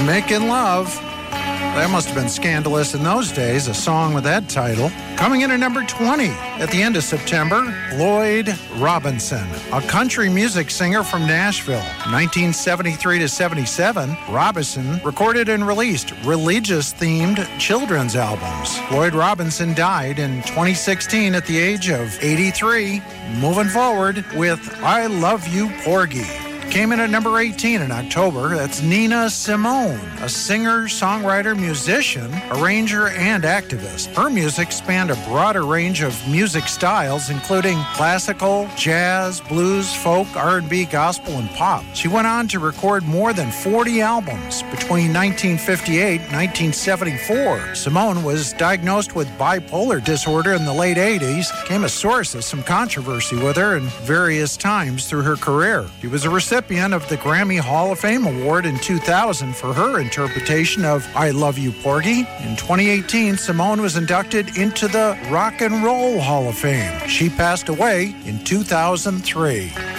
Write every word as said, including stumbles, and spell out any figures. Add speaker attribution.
Speaker 1: Making Love. That must have been scandalous in those days, a song with that title. Coming in at number twenty at the end of September, Lloyd Robinson, a country music singer from Nashville. nineteen seventy-three to seventy-seven, Robinson recorded and released religious-themed children's albums. Lloyd Robinson died in twenty sixteen at the age of eighty-three. Moving forward with I Love You, Porgy. Came in at number eighteen in October. That's Nina Simone, a singer, songwriter, musician, arranger, and activist. Her music spanned a broader range of music styles, including classical, jazz, blues, folk, R and B, gospel, and pop. She went on to record more than forty albums between nineteen fifty-eight and nineteen seventy-four. Simone was diagnosed with bipolar disorder in the late eighties, became a source of some controversy with her in various times through her career. She was a recipient of the Grammy Hall of Fame Award in two thousand for her interpretation of I Love You, Porgy. In twenty eighteen, Simone was inducted into the Rock and Roll Hall of Fame. She passed away in two thousand three.